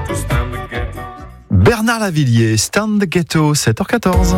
Bernard Lavilliers, Stand the Ghetto, 7h14.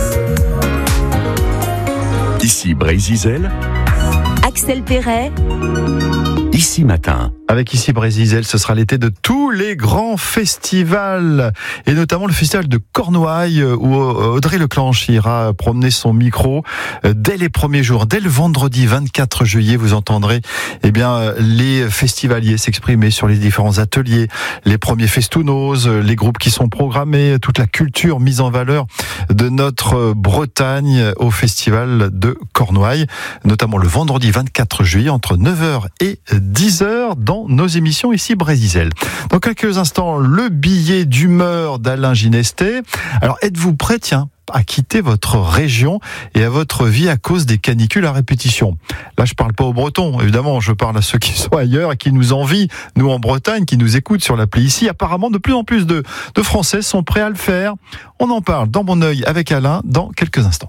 Ici Brézizel, Axel Perret, Ici Matin. Avec Ici Brézizel, ce sera l'été de tous les grands festivals, et notamment le festival de Cornouailles, où Audrey Leclanche ira promener son micro dès les premiers jours. Dès le vendredi 24 juillet, vous entendrez les festivaliers s'exprimer sur les différents ateliers, les premiers festounos, les groupes qui sont programmés, toute la culture mise en valeur de notre Bretagne au festival de Cornouailles, notamment le vendredi 24 juillet entre 9h et 10h dans nos émissions Ici Brézizel. Dans quelques instants, le billet d'humeur d'Alain Ginestet. Alors, êtes-vous prêt, à quitter votre région et à votre vie à cause des canicules à répétition? Là, je parle pas aux Bretons, évidemment, je parle à ceux qui sont ailleurs et qui nous envient, nous en Bretagne, qui nous écoutent sur l'appli Ici. Apparemment, de plus en plus de Français sont prêts à le faire. On en parle dans Mon œil avec Alain dans quelques instants.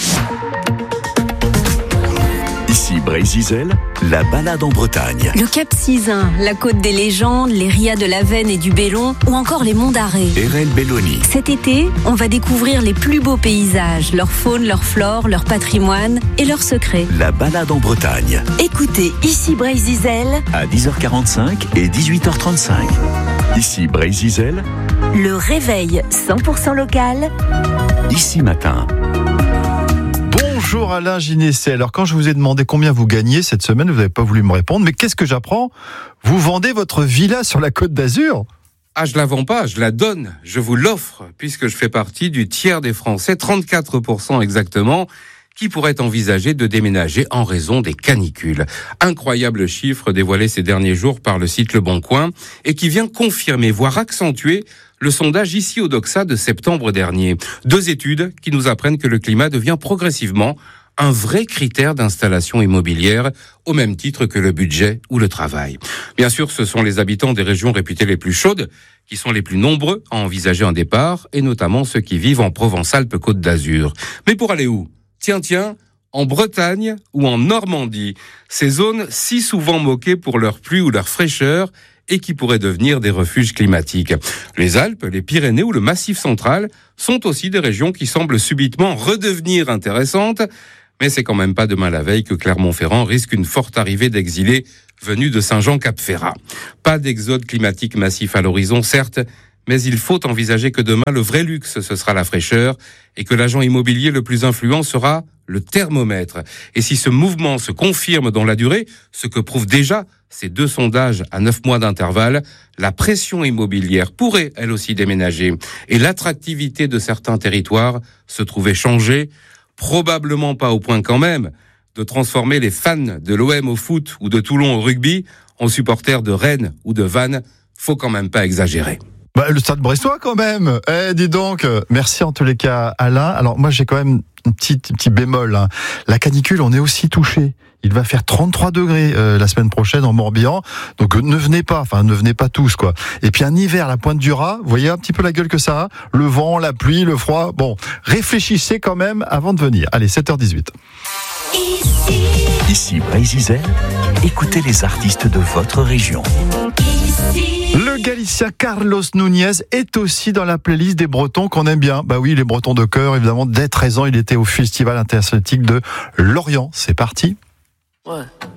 Ici Brézizel, la balade en Bretagne. le Cap Sizun, la Côte des Légendes, les rias de la Veine et du Bélon, ou encore les Monts d'Arrée. Erel Belloni. Cet été, on va découvrir les plus beaux paysages, leur faune, leur flore, leur patrimoine et leurs secrets. La balade en Bretagne. Écoutez Ici Brézizel, À 10h45 et 18h35. Ici Brézizel, le réveil 100% local. Ici Matin. Bonjour Alain Ginestet. Alors quand je vous ai demandé combien vous gagnez cette semaine, vous n'avez pas voulu me répondre, mais qu'est-ce que j'apprends? Vous vendez votre villa sur la Côte d'Azur? Ah, je la vends pas, je la donne, je vous l'offre, puisque je fais partie du tiers des Français, 34% exactement, qui pourraient envisager de déménager en raison des canicules. Incroyable chiffre dévoilé ces derniers jours par le site Le Bon Coin, et qui vient confirmer, voire accentuer, le sondage Ici au Doxa de septembre dernier. 2 études qui nous apprennent que le climat devient progressivement un vrai critère d'installation immobilière, au même titre que le budget ou le travail. Bien sûr, ce sont les habitants des régions réputées les plus chaudes qui sont les plus nombreux à envisager un départ, et notamment ceux qui vivent en Provence-Alpes-Côte d'Azur. Mais pour aller où? Tiens, en Bretagne ou en Normandie, ces zones si souvent moquées pour leur pluie ou leur fraîcheur, et qui pourraient devenir des refuges climatiques. Les Alpes, les Pyrénées ou le Massif central sont aussi des régions qui semblent subitement redevenir intéressantes, mais c'est quand même pas demain la veille que Clermont-Ferrand risque une forte arrivée d'exilés venus de Saint-Jean-Cap-Ferrat. Pas d'exode climatique massif à l'horizon, certes, mais il faut envisager que demain, le vrai luxe, ce sera la fraîcheur, et que l'agent immobilier le plus influent sera le thermomètre. Et si ce mouvement se confirme dans la durée, ce que prouvent déjà ces 2 sondages à 9 mois d'intervalle, la pression immobilière pourrait, elle aussi, déménager. Et l'attractivité de certains territoires se trouver changée, probablement pas au point quand même de transformer les fans de l'OM au foot ou de Toulon au rugby en supporters de Rennes ou de Vannes. Faut quand même pas exagérer. Le Stade brestois quand même. Dis donc. Merci en tous les cas Alain. Alors moi j'ai quand même un petit bémol. La canicule, on est aussi touché. Il va faire 33 degrés la semaine prochaine en Morbihan. Donc ne venez pas tous quoi. Et puis un hiver à la Pointe du Raz, vous voyez un petit peu la gueule que ça a. Le vent, la pluie, le froid. Bon, réfléchissez quand même avant de venir. Allez, 7h18. Ici Brézizel, écoutez les artistes de votre région. Le Galicien Carlos Núñez est aussi dans la playlist des Bretons qu'on aime bien. Bah oui, les Bretons de cœur, évidemment. Dès 13 ans, il était au Festival Interceltique de Lorient. C'est parti. Ouais.